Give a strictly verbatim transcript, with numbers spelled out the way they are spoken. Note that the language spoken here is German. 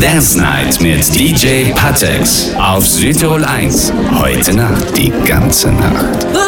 Dance Night mit D J Patex auf Südtirol eins. Heute Nacht, die ganze Nacht.